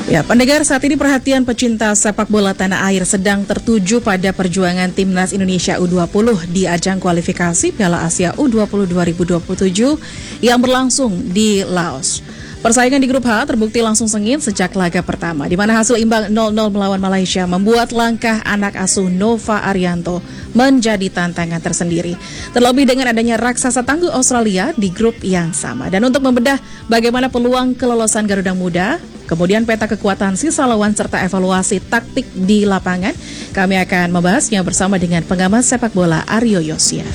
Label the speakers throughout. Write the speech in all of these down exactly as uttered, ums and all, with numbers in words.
Speaker 1: Ya, pendengar, saat ini perhatian pecinta sepak bola tanah air sedang tertuju pada perjuangan Timnas Indonesia U dua puluh di ajang kualifikasi Piala Asia U dua puluh dua ribu dua puluh tujuh yang berlangsung di Laos. Persaingan di grup H terbukti langsung sengit sejak laga pertama, di mana hasil imbang nol nol melawan Malaysia membuat langkah anak asuh Nova Arianto menjadi tantangan tersendiri. Terlebih dengan adanya raksasa tangguh Australia di grup yang sama. Dan untuk membedah bagaimana peluang kelolosan Garuda Muda, kemudian peta kekuatan sisa lawan serta evaluasi taktik di lapangan, kami akan membahasnya bersama dengan pengamat sepak bola Aryo Yosia.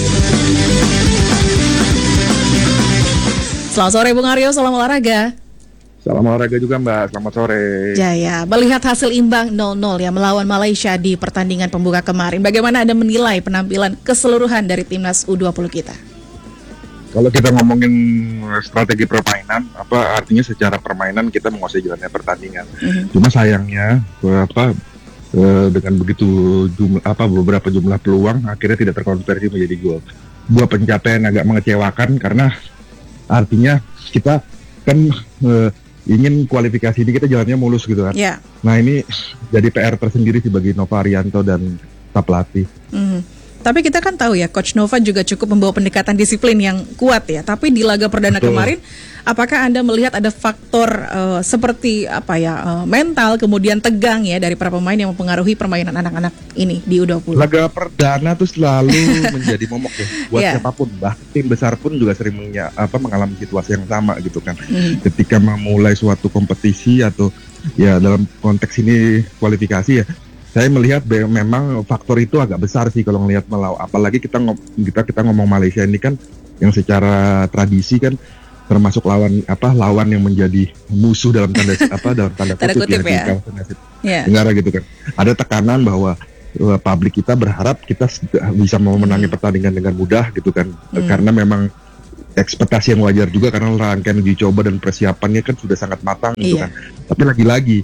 Speaker 1: Selamat sore Bung Aryo, salam olahraga.
Speaker 2: Salam olahraga juga Mbak, selamat sore.
Speaker 1: Jaya, melihat hasil imbang nol nol ya melawan Malaysia di pertandingan pembuka kemarin, bagaimana Anda menilai penampilan keseluruhan dari Timnas U dua puluh kita?
Speaker 2: Kalau kita ngomongin strategi permainan, apa artinya secara permainan kita menguasai jalannya pertandingan. Mm-hmm. Cuma sayangnya apa dengan begitu jumlah apa beberapa jumlah peluang akhirnya tidak terkonversi menjadi gol. Dua pencapaian agak mengecewakan karena artinya kita kan uh, ingin kualifikasi ini kita jalannya mulus gitu kan. Yeah. Nah ini jadi P R tersendiri sih bagi Nova Arianto dan staf pelatih. Mm-hmm. Tapi kita kan tahu ya, Coach Nova juga cukup membawa pendekatan disiplin yang kuat ya. Tapi di laga perdana Betul. kemarin, apakah Anda melihat ada faktor uh, seperti apa ya uh, mental kemudian tegang ya dari para pemain yang mempengaruhi permainan anak-anak ini di U dua puluh? Laga perdana tuh selalu menjadi momok ya buat yeah. siapapun, bahkan tim besar pun juga sering menya, apa, mengalami situasi yang sama gitu kan. Mm. Ketika memulai suatu kompetisi atau ya dalam konteks ini kualifikasi ya. Saya melihat be- memang faktor itu agak besar sih kalau ngelihat melawan, apalagi kita ngom- kita kita ngomong Malaysia ini kan yang secara tradisi kan termasuk lawan apa lawan yang menjadi musuh dalam tanda apa dalam tanda kutip,
Speaker 1: kutip
Speaker 2: ya,
Speaker 1: ya.
Speaker 2: Yeah. Negara gitu kan. Ada tekanan bahwa uh, publik kita berharap kita bisa memenangi hmm. pertandingan dengan mudah gitu kan, hmm. karena memang ekspektasi yang wajar juga karena rangkaian uji coba dan persiapannya kan sudah sangat matang gitu yeah. kan. Tapi lagi-lagi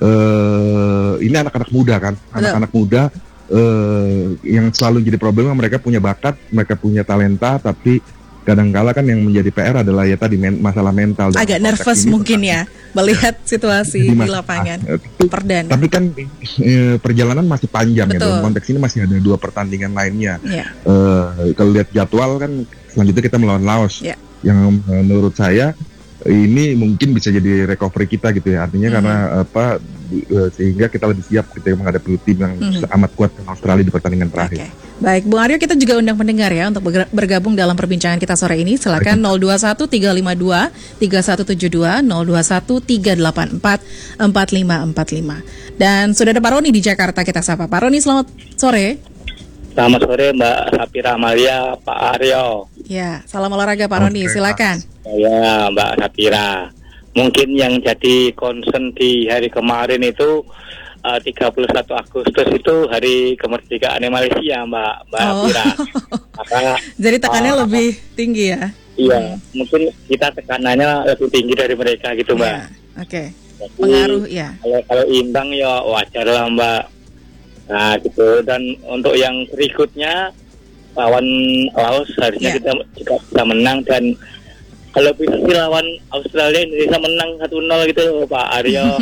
Speaker 2: Uh, ini anak-anak muda kan, Betul. anak-anak muda uh, yang selalu jadi problem, mereka punya bakat, mereka punya talenta, tapi kadang-kala kan yang menjadi P R adalah ya tadi men- masalah mental.
Speaker 1: Agak nervous mungkin ya, melihat situasi di lapangan uh, perdana.
Speaker 2: Tapi kan uh, perjalanan masih panjang ya, dalam konteks ini masih ada dua pertandingan lainnya. Yeah. Uh, kalau lihat jadwal kan selanjutnya kita melawan Laos, yeah. yang uh, menurut saya ini mungkin bisa jadi recovery kita gitu ya, artinya hmm. karena apa sehingga kita lebih siap ketika menghadapi tim yang hmm. amat kuat dengan Australia di pertandingan terakhir.
Speaker 1: Okay. Baik, Bung Aryo, kita juga undang pendengar ya untuk bergabung dalam perbincangan kita sore ini. Silakan nol dua satu tiga lima dua tiga satu tujuh dua nol dua satu tiga delapan empat empat lima empat lima. Dan sudah ada Pak Roni di Jakarta, kita sapa. Pak Roni, selamat sore.
Speaker 3: Selamat sore Mbak Sapira Amalia, Pak Aryo.
Speaker 1: Ya, salam olahraga Pak Roni, okay. Silakan.
Speaker 3: Ya, Mbak Sapira. Mungkin yang jadi concern di hari kemarin itu uh, tiga puluh satu Agustus itu hari kemerdekaan Malaysia, Mbak Mbak
Speaker 1: oh.
Speaker 3: Sapira. Maka,
Speaker 1: jadi tekanannya uh, lebih tinggi ya?
Speaker 3: Iya, hmm. mungkin kita tekanannya lebih tinggi dari mereka gitu, Mbak.
Speaker 1: Ya, Oke. Okay. Pengaruh ya.
Speaker 3: Kalau kalau imbang ya wajar lah, Mbak. Nah gitu, dan untuk yang berikutnya lawan Laos harusnya yeah. kita juga bisa menang, dan kalau bisa sih lawan Australia Indonesia menang satu nol gitu Pak Aryo.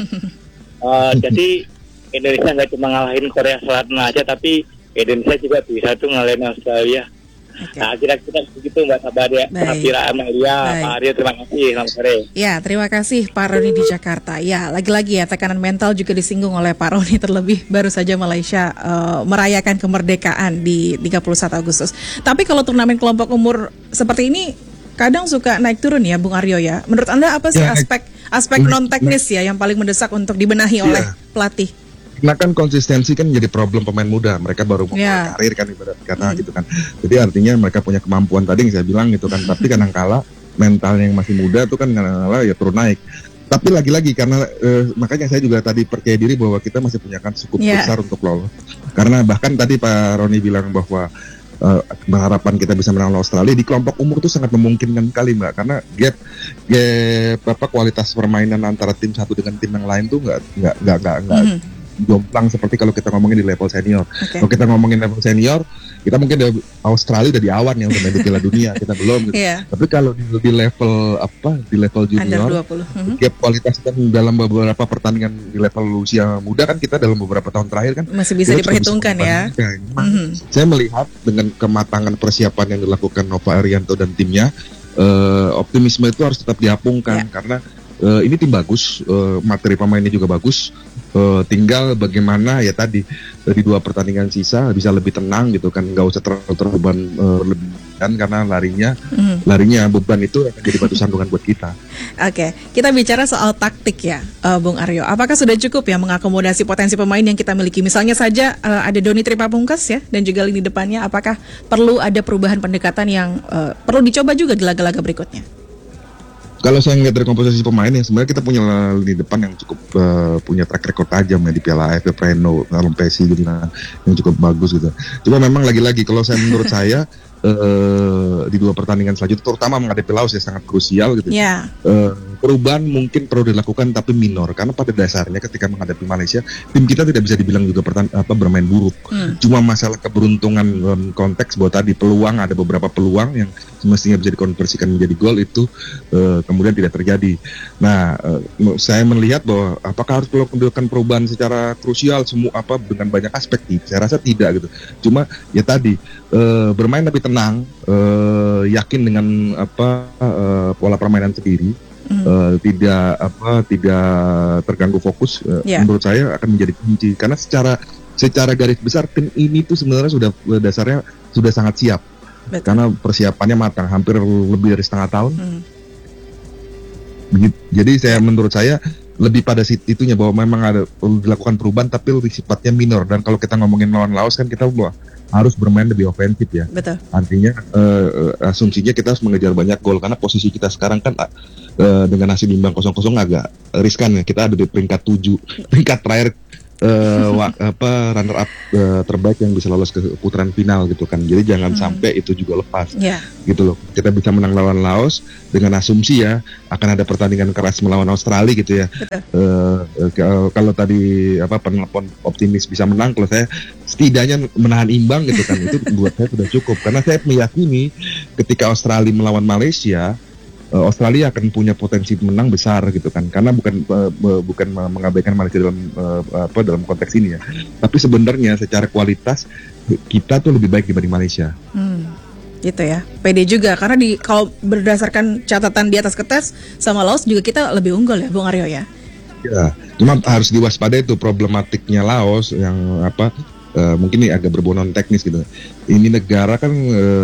Speaker 3: uh, jadi Indonesia nggak cuma ngalahin Korea Selatan aja, tapi Indonesia juga bisa tuh ngalahin Australia. Okay. Nah kira-kira begitu Mbak Sabari, Sapira Amalia, Pak Aryo, terima kasih, selamat sore.
Speaker 1: Ya, terima kasih Pak Roni di Jakarta. Ya, lagi-lagi ya tekanan mental juga disinggung oleh Pak Roni, terlebih baru saja Malaysia uh, merayakan kemerdekaan di tiga puluh satu Agustus. Tapi kalau turnamen kelompok umur seperti ini kadang suka naik turun ya Bung Aryo ya. Menurut Anda apa sih ya, aspek aspek non teknis ya yang paling mendesak untuk dibenahi ya. oleh pelatih?
Speaker 2: Karena kan konsistensi kan jadi problem pemain muda, mereka baru mau yeah. karir kan ibarat kata hmm. gitu kan. Jadi artinya mereka punya kemampuan tadi yang saya bilang gitu kan, tapi kadang-kala mentalnya yang masih muda tuh kan kadang-kala ya turun naik. Tapi lagi-lagi karena eh, makanya saya juga tadi percaya diri bahwa kita masih punya kan cukup yeah. besar untuk lolos. Karena bahkan tadi Pak Roni bilang bahwa uh, harapan kita bisa menang Australia di kelompok umur itu sangat memungkinkan kali Mbak, karena gap gap apa kualitas permainan antara tim satu dengan tim yang lain tuh nggak nggak nggak nggak mm-hmm. jomplang seperti kalau kita ngomongin di level senior.
Speaker 1: Okay.
Speaker 2: Kalau kita ngomongin level senior, kita mungkin dari Australia udah di awan ya udah main di Piala Dunia, kita belum. Gitu.
Speaker 1: Yeah.
Speaker 2: Tapi kalau di, di level apa, di level junior,
Speaker 1: Under dua puluh. Mm-hmm.
Speaker 2: gap kualitas kan dalam beberapa pertandingan di level usia muda kan kita dalam beberapa tahun terakhir kan
Speaker 1: masih bisa diperhitungkan ya.
Speaker 2: Mm-hmm. Saya melihat dengan kematangan persiapan yang dilakukan Nova Arianto dan timnya, uh, optimisme itu harus tetap diapungkan yeah. karena uh, ini tim bagus, uh, materi pemainnya juga bagus. Uh, tinggal bagaimana ya tadi dari dua pertandingan sisa bisa lebih tenang gitu kan, nggak usah terlalu terbeban uh, lebih kan karena larinya mm. larinya beban itu akan jadi batu sandungan buat kita.
Speaker 1: Oke, okay. Kita bicara soal taktik ya, uh, Bung Aryo. Apakah sudah cukup ya mengakomodasi potensi pemain yang kita miliki? Misalnya saja uh, ada Doni Tripapungkas ya dan juga lini depannya. Apakah perlu ada perubahan pendekatan yang uh, perlu dicoba juga di laga-laga berikutnya?
Speaker 2: Kalau saya ngeliat dari komposisi pemain ya sebenarnya kita punya lini depan yang cukup uh, punya track record tajam ya di Piala A F F, Preno, Lampesi gitu kan, yang cukup bagus gitu. Cuma memang lagi-lagi kalau saya menurut saya uh, di dua pertandingan selanjutnya terutama menghadapi Laos ya sangat krusial gitu.
Speaker 1: Yeah.
Speaker 2: Uh, perubahan mungkin perlu dilakukan tapi minor karena pada dasarnya ketika menghadapi Malaysia tim kita tidak bisa dibilang juga pertan- apa bermain buruk. Hmm. Cuma masalah keberuntungan um, konteks bahwa tadi peluang ada beberapa peluang yang semestinya bisa dikonversikan menjadi gol itu uh, kemudian tidak terjadi. Nah, uh, saya melihat bahwa apakah harus melakukan perubahan secara krusial semua apa dengan banyak aspek? Saya rasa tidak gitu. Cuma ya tadi uh, bermain lebih tenang, uh, yakin dengan apa uh, pola permainan sendiri. Mm. Uh, tidak apa tidak terganggu fokus uh, yeah. menurut saya akan menjadi kunci karena secara secara garis besar tim ini tuh sebenarnya sudah dasarnya sudah sangat siap. Betul. Karena persiapannya matang hampir lebih dari setengah tahun. Mm. Jadi saya yeah. menurut saya lebih pada itunya bahwa memang ada dilakukan perubahan tapi lebih sifatnya minor dan kalau kita ngomongin lawan Laos kan kita bahwa harus bermain lebih ofensif ya.
Speaker 1: Betul.
Speaker 2: Artinya uh, asumsinya kita harus mengejar banyak gol karena posisi kita sekarang kan uh, dengan hasil imbang kosong kosong agak riskan ya. Kita ada di peringkat tujuh, peringkat terakhir uh, wa, apa runner up uh, terbaik yang bisa lolos ke putaran final gitu kan. Jadi jangan hmm. sampai itu juga lepas. Yeah. Gitu loh. Kita bisa menang lawan Laos dengan asumsi ya akan ada pertandingan keras melawan Australia gitu ya. Uh, uh, kalau tadi apa penelpon optimis bisa menang, kalau saya setidaknya menahan imbang gitu kan itu buat saya sudah cukup karena saya meyakini ketika Australia melawan Malaysia uh, Australia akan punya potensi menang besar gitu kan karena bukan uh, bukan mengabaikan Malaysia dalam uh, apa dalam konteks ini ya tapi sebenarnya secara kualitas kita tuh lebih baik dibanding Malaysia.
Speaker 1: Hmm. Gitu ya, pede juga karena di kalau berdasarkan catatan di atas kertas sama Laos juga kita lebih unggul ya, Bung Aryo ya.
Speaker 2: Ya, cuma harus diwaspadai itu problematiknya Laos yang apa uh, mungkin ini agak berbau non teknis gitu. Ini negara kan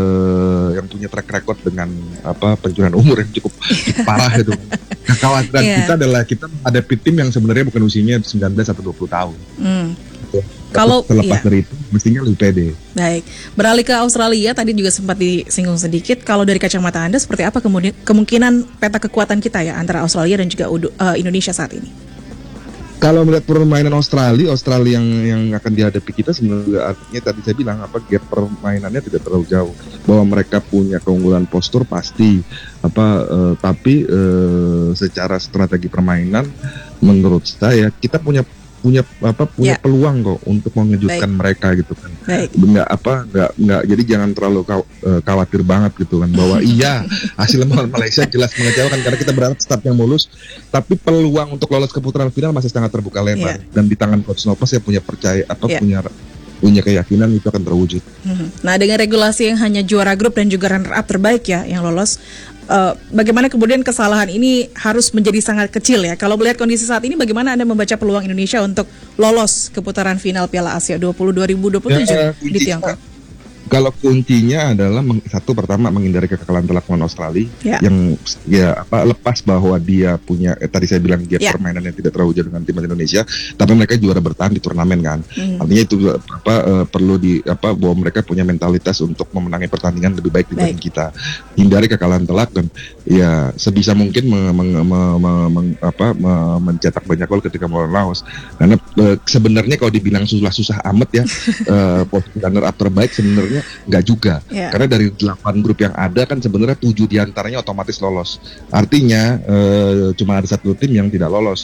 Speaker 2: uh, yang punya track record dengan apa pencurian umur yang cukup, cukup parah itu. Kekhawatiran yeah. kita adalah kita menghadapi tim yang sebenarnya bukan usianya sembilan belas atau dua puluh tahun. Hmm.
Speaker 1: Kalau
Speaker 2: terlepas
Speaker 1: iya.
Speaker 2: dari itu mestinya lebih pede.
Speaker 1: Baik, beralih ke Australia tadi juga sempat disinggung sedikit. Kalau dari kacamata Anda seperti apa kemudi- kemungkinan peta kekuatan kita ya antara Australia dan juga Udu- uh, Indonesia saat ini?
Speaker 2: Kalau melihat permainan Australia, Australia yang yang akan dihadapi kita sebenarnya artinya tadi saya bilang apa gap permainannya tidak terlalu jauh. Bahwa mereka punya keunggulan postur pasti apa uh, tapi uh, secara strategi permainan menurut saya kita punya punya apa punya yeah. peluang kok untuk mengejutkan Baik. mereka gitu kan. Baik. Nggak apa nggak nggak jadi jangan terlalu khawatir banget gitu kan bahwa iya hasil melawan Malaysia jelas mengecewakan karena kita berharap startnya mulus tapi peluang untuk lolos ke putaran final masih sangat terbuka lebar yeah. dan di tangan coach Nova saya punya percaya apa yeah. punya punya keyakinan itu akan terwujud.
Speaker 1: Nah dengan regulasi yang hanya juara grup dan juga runner up terbaik ya yang lolos. Uh, bagaimana kemudian kesalahan ini harus menjadi sangat kecil ya. Kalau melihat kondisi saat ini, bagaimana Anda membaca peluang Indonesia untuk lolos ke putaran final Piala Asia dua puluh dua ribu dua puluh tujuh ya, di Tiongkok?
Speaker 2: Kalau kuncinya adalah meng, satu pertama menghindari kekalahan telak lawan Australia ya. yang ya apa lepas bahwa dia punya eh, tadi saya bilang dia ya. permainan yang tidak terlalu jauh dengan timnas Indonesia, tapi mereka juara bertahan di turnamen kan. Hmm. Artinya itu apa uh, perlu di apa bahwa mereka punya mentalitas untuk memenangi pertandingan lebih baik dibanding baik. kita. Hindari kekalahan telak dan ya sebisa mungkin meng, meng, meng, meng, meng, apa, meng, mencetak banyak gol ketika melawan Laos. Karena uh, sebenarnya kalau dibilang susah-susah amat ya uh, posisi runner up terbaik sebenarnya nggak juga, yeah. karena dari delapan grup yang ada kan sebenarnya tujuh diantaranya otomatis lolos. Artinya e, cuma ada satu tim yang tidak lolos.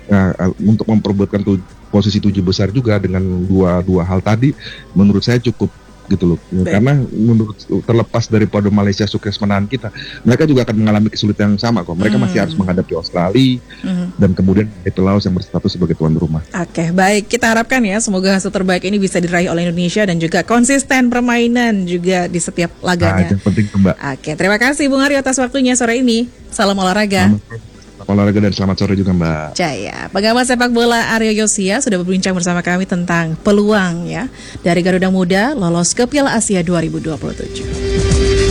Speaker 2: Nah, untuk memperebutkan tu, posisi tujuh besar juga dengan dua dua hal tadi, menurut saya cukup gitu loh. Baik. Karena menurut terlepas daripada Malaysia sukses menahan kita, mereka juga akan mengalami kesulitan yang sama kok. Mereka hmm. masih harus menghadapi Australia hmm. dan kemudian itu Laos yang berstatus sebagai tuan rumah.
Speaker 1: Oke, baik, kita harapkan ya semoga hasil terbaik ini bisa diraih oleh Indonesia dan juga konsisten permainan juga di setiap laganya.
Speaker 2: Nah, yang penting Mbak.
Speaker 1: Oke, terima kasih Bung Aryo atas waktunya sore ini. Salam olahraga.
Speaker 2: Selamat. Olahraga dan selamat sore juga Mbak
Speaker 1: Jaya. Pengamat sepak bola Aryo Yosia sudah berbincang bersama kami tentang peluang ya dari Garuda Muda lolos ke Piala Asia dua ribu dua puluh tujuh.